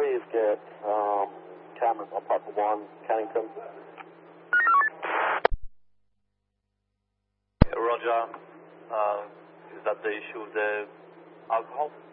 please get cameras on Park 1, Kennington? Roger. Is that the issue of the alcohol?